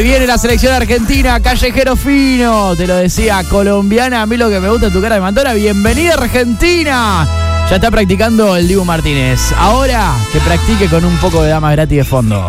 Viene la selección argentina, Callejero Fino, te lo decía, colombiana. A mí lo que me gusta es tu cara de mantora. Bienvenida Argentina. Ya está practicando el Dibu Martínez. Ahora que practique con un poco de Damas Gratis de fondo.